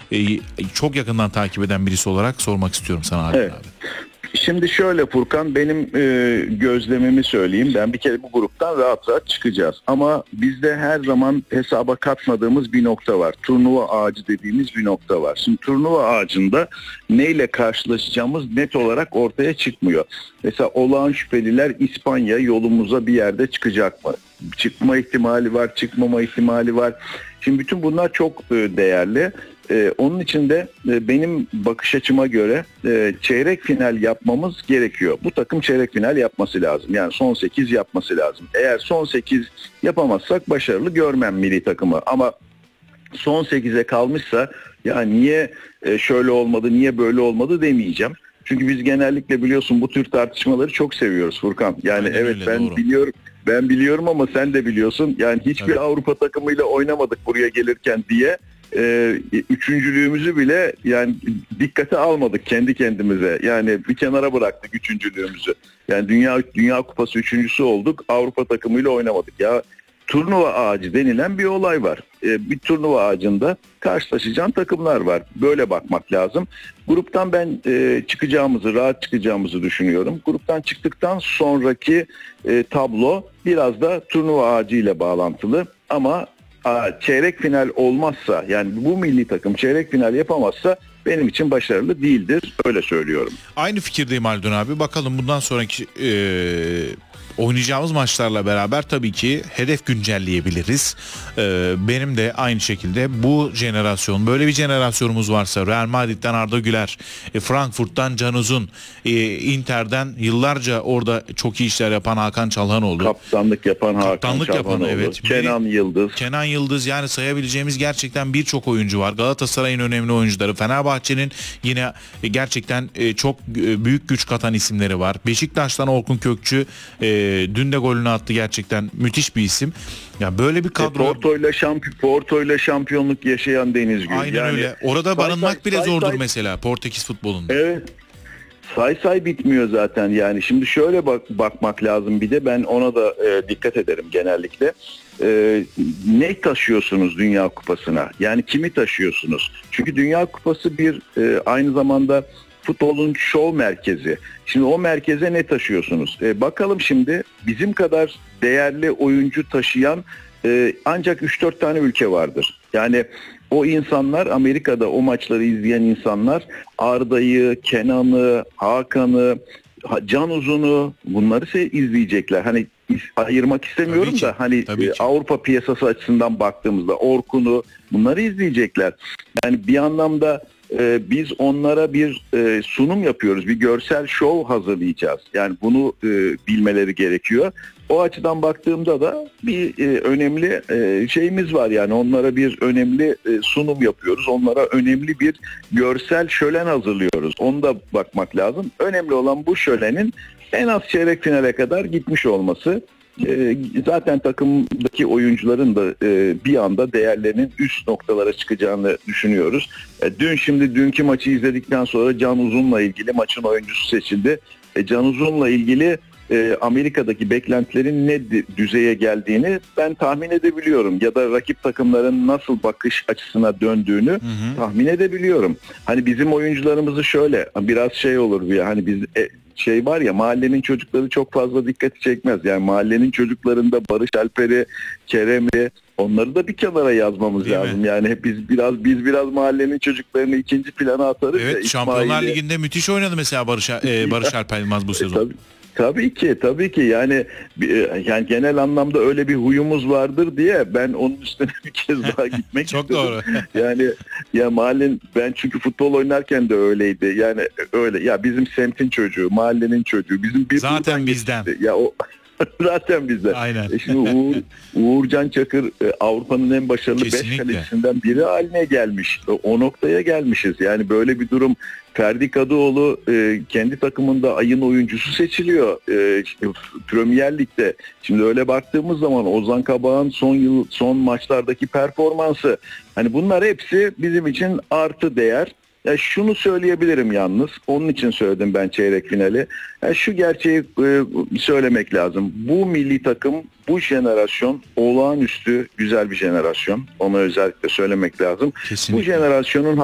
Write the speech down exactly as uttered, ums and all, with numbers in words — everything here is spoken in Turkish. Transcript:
e, çok yakından takip eden birisi olarak sormak istiyorum sana Hakan Evet. abi. Şimdi şöyle Furkan, benim e, gözlemimi söyleyeyim. Ben bir kere bu gruptan rahat rahat çıkacağız. Ama bizde her zaman hesaba katmadığımız bir nokta var. Turnuva ağacı dediğimiz bir nokta var. Şimdi turnuva ağacında neyle karşılaşacağımız net olarak ortaya çıkmıyor. Mesela olağan şüpheliler İspanya yolumuza bir yerde çıkacak mı? Çıkma ihtimali var, çıkmama ihtimali var. Şimdi bütün bunlar çok e, değerli. Ee, onun için de e, benim bakış açıma göre e, çeyrek final yapmamız gerekiyor. Bu takım çeyrek final yapması lazım. Yani son sekiz yapması lazım. Eğer son sekiz yapamazsak başarılı görmem milli takımı. Ama son sekize kalmışsa ya niye e, şöyle olmadı, niye böyle olmadı demeyeceğim. Çünkü biz genellikle biliyorsun bu tür tartışmaları çok seviyoruz Furkan. Yani Aynen evet öyle, ben doğru. biliyorum. Ben biliyorum ama sen de biliyorsun. Yani hiçbir Evet. Avrupa takımıyla oynamadık buraya gelirken diye e, üçüncülüğümüzü bile yani dikkate almadık kendi kendimize. Yani bir kenara bıraktık üçüncülüğümüzü. Yani Dünya Dünya Kupası üçüncüsü olduk. Avrupa takımıyla oynamadık. Ya turnuva ağacı denilen bir olay var. E, bir turnuva ağacında karşılaşacağın takımlar var. Böyle bakmak lazım. Gruptan ben e, çıkacağımızı, rahat çıkacağımızı düşünüyorum. Gruptan çıktıktan sonraki e, tablo biraz da turnuva ağacı ile bağlantılı. Ama a, çeyrek final olmazsa, yani bu milli takım çeyrek final yapamazsa benim için başarılı değildir. Öyle söylüyorum. Aynı fikirdeyim Haldun abi. Bakalım bundan sonraki e, oynayacağımız maçlarla beraber tabii ki hedef güncelleyebiliriz. E, benim de aynı şekilde bu jenerasyon, böyle bir jenerasyonumuz varsa Real Madrid'den Arda Güler, e, Frankfurt'tan Can Uzun, e, Inter'den yıllarca orada çok iyi işler yapan Hakan Çalhanoğlu. Kaptanlık yapan Hakan Kaptanlık yapan, Çalhanoğlu, evet. Kenan Yıldız. Kenan Yıldız, yani sayabileceğimiz gerçekten birçok oyuncu var. Galatasaray'ın önemli oyuncuları. Fenerbahçe'nin yine gerçekten çok büyük güç katan isimleri var. Beşiktaş'tan Orkun Kökçü e, dün de golünü attı, gerçekten müthiş bir isim. Ya böyle bir kadro. E, Porto'yla şampiyon Porto'yla şampiyonluk yaşayan Deniz Gül. Aynen yani, öyle. Orada say, barınmak say, bile say, zordur say, mesela Portekiz futbolunda. Evet. Say say bitmiyor zaten yani. Şimdi şöyle bak, bakmak lazım bir de, ben ona da e, dikkat ederim genellikle. E, ne taşıyorsunuz Dünya Kupası'na? Yani kimi taşıyorsunuz? Çünkü Dünya Kupası bir e, aynı zamanda futbolun şov merkezi. Şimdi o merkeze ne taşıyorsunuz? E, bakalım şimdi bizim kadar değerli oyuncu taşıyan e, ancak üç dört tane ülke vardır. Yani o insanlar, Amerika'da o maçları izleyen insanlar Arda'yı, Kenan'ı, Hakan'ı, Can Uzun'u, bunları izleyecekler. Hani ayırmak istemiyorum da hani e, Avrupa piyasası açısından baktığımızda Orkun'u, bunları izleyecekler. Yani bir anlamda e, biz onlara bir e, sunum yapıyoruz. Bir görsel şov hazırlayacağız. Yani bunu e, bilmeleri gerekiyor. O açıdan baktığımda da bir e, önemli e, şeyimiz var, yani onlara bir önemli e, sunum yapıyoruz. Onlara önemli bir görsel şölen hazırlıyoruz. Onu da bakmak lazım. Önemli olan bu şölenin en az çeyrek finale kadar gitmiş olması. E, zaten takımdaki oyuncuların da e, bir anda değerlerinin üst noktalara çıkacağını düşünüyoruz. E, dün şimdi dünkü maçı izledikten sonra Can Uzun'la ilgili maçın oyuncusu seçildi. E, Can Uzun'la ilgili e, Amerika'daki beklentilerin ne düzeye geldiğini ben tahmin edebiliyorum. Ya da rakip takımların nasıl bakış açısına döndüğünü hı hı. tahmin edebiliyorum. Hani bizim oyuncularımızı şöyle biraz şey olur ya, hani biz e, şey var ya, mahallenin çocukları çok fazla dikkati çekmez. Yani mahallenin çocuklarında Barış Alper'i, Kerem'i, onları da bir kenara yazmamız Değil lazım. Mi? Yani biz biraz biz biraz mahallenin çocuklarını ikinci plana atarız. Evet, ya, Şampiyonlar Ligi'nde müthiş oynadı mesela Barış e, Barış Alper Yılmaz bu sezon. E, tabii. Tabii ki, tabii ki yani yani genel anlamda öyle bir huyumuz vardır diye ben onun üstüne bir kez daha gitmek Çok istedim. doğru. Yani ya mahallen, ben çünkü futbol oynarken de öyleydi. Yani öyle ya, bizim semtin çocuğu, mahallenin çocuğu, bizim bir zaten bizden. Geçti. Ya o zaten bizden. Aynen. E şimdi Uğur, Uğurcan Çakır Avrupa'nın en başarılı beş kalecisinden biri haline gelmiş. O noktaya gelmişiz. Yani böyle bir durum. Ferdi Kadıoğlu e, kendi takımında ayın oyuncusu seçiliyor e, Premier Lig'de. Şimdi öyle baktığımız zaman Ozan Kabak'ın son yıl son maçlardaki performansı, hani bunlar hepsi bizim için artı değer. Ya şunu söyleyebilirim yalnız, onun için söyledim ben çeyrek finali. Ya şu gerçeği e, söylemek lazım. Bu milli takım, bu jenerasyon olağanüstü güzel bir jenerasyon. Onu özellikle söylemek lazım. Kesinlikle. Bu jenerasyonun